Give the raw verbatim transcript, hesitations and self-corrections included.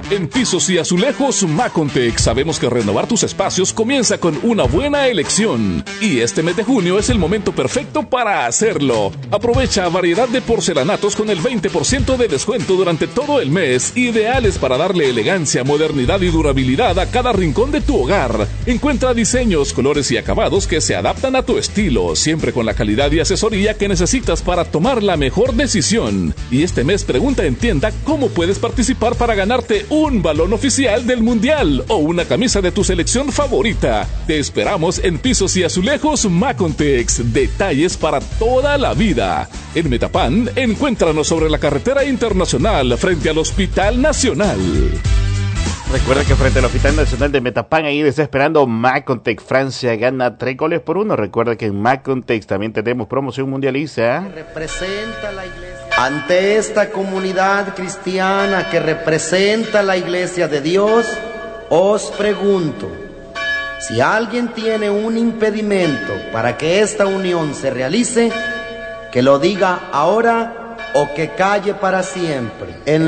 En Pisos y Azulejos Macontec sabemos que renovar tus espacios comienza con una buena elección. Y este mes de junio es el momento perfecto para hacerlo. Aprovecha variedad de porcelanatos con el veinte por ciento de descuento durante todo el mes, ideales para darle elegancia, modernidad y durabilidad a cada rincón de tu hogar. Encuentra diseños, colores y acabados que se adaptan a tu estilo, siempre con la calidad y asesoría que necesitas para tomar la mejor decisión. Y este mes pregunta en tienda cómo puedes participar para ganarte un balón oficial del Mundial o una camisa de tu selección favorita. Te esperamos en Pisos y Azulejos Macontex. Detalles para toda la vida. En Metapan, encuéntranos sobre la carretera internacional frente al Hospital Nacional. Recuerda que frente al Hospital Nacional de Metapan, ahí está esperando Macontex. Francia gana tres goles por uno. Recuerda que en Macontex también tenemos promoción mundialista. Representa la iglesia. Ante esta comunidad cristiana que representa la iglesia de Dios, os pregunto, si alguien tiene un impedimento para que esta unión se realice, que lo diga ahora o que calle para siempre. En